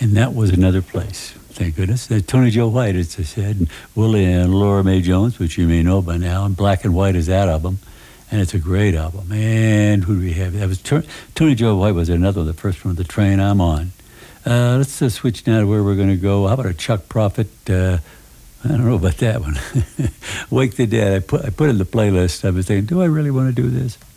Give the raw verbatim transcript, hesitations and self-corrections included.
And that was another place. Thank goodness. Uh, Tony Joe White, as I said, and Willie and Laura Mae Jones, which you may know by now, and Black and White is that album. And it's a great album. And who do we have? That was Tur- Tony Joe White was another, the first one, The Train I'm On. Uh, let's uh, switch now to where we're going to go. How about a Chuck Prophet? Uh, I don't know about that one. Wake the Dead. I put I put in the playlist. I was thinking, do I really want to do this?